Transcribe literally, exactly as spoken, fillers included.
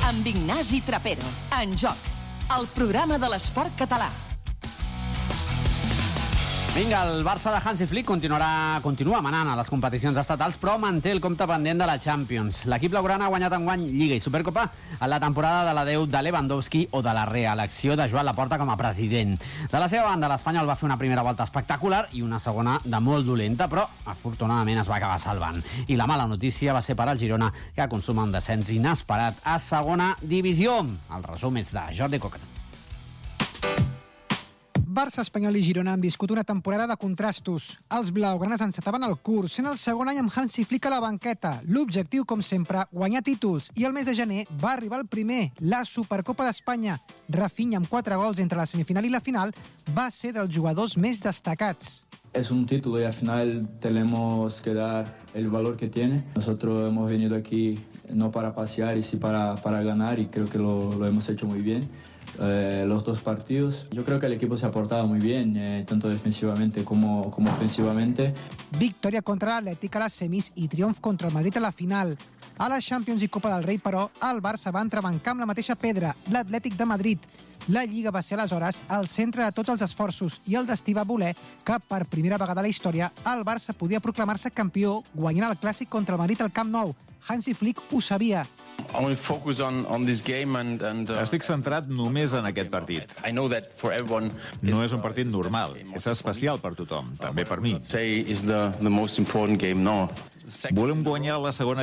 amb Ignasi Trapero. En Joc, el programa de l'esport català. Vinga, el Barça de Hansi Flick continuarà, continua manant a les competicions estatals, però manté el compte pendent de la Champions. L'equip blaugrana ha guanyat enguany Lliga i Supercopa en la temporada de l'adeu de Lewandowski o de la reelecció de Joan Laporta com a president. De la seva banda, l'Espanyol va fer una primera volta espectacular i una segona de molt dolenta, però afortunadament es va acabar salvant. I la mala notícia va ser per al Girona, que consuma un descens inesperat a segona divisió. El resum és de Jordi Coca. Barça, Espanyol i Girona han viscut una temporada de contrastos. Els blaugranes encetaven el curs, sent el segon any amb Hansi Flick a la banqueta. L'objectiu, com sempre, guanyar títols. I el mes de gener va arribar el primer, la Supercopa d'Espanya. Rafinha, amb quatre gols entre la semifinal i la final, va ser dels jugadors més destacats. Es un título y al final tenemos que dar el valor que tiene. Nosotros hemos venido aquí no para pasear y sí para, para ganar y creo que lo, lo hemos hecho muy bien. Eh, los dos partidos. Yo creo que el equipo se ha portado muy bien, eh, tanto defensivamente como, como ofensivamente. Victòria contra l'Atlètic a les semis i triomf contra el Madrid a la final. A la Champions i Copa del Rei, però, el Barça va entrebancar amb la mateixa pedra, l'Atlètic de Madrid. La Lliga va ser aleshores el centre de tots els esforços i el destí va voler que, per primera vegada a la història, el Barça podia proclamar-se campió guanyant el Clàssic contra el Madrid al Camp Nou. Hansi Flick ho sabia. On, on and, and, uh, Estic centrat només en aquest partit. No és un partit normal, és especial per tothom, també per mi. Volem guanyar la segona